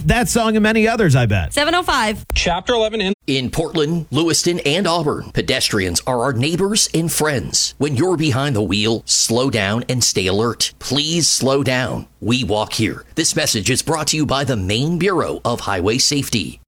that song and many others, I bet. 7:05. Chapter 11 In Portland, Lewiston, and Auburn, pedestrians are our neighbors and friends. When you're behind the wheel, slow down and stay alert. Please slow down. We walk here. This message is brought to you by the Maine Bureau of Highway Safety.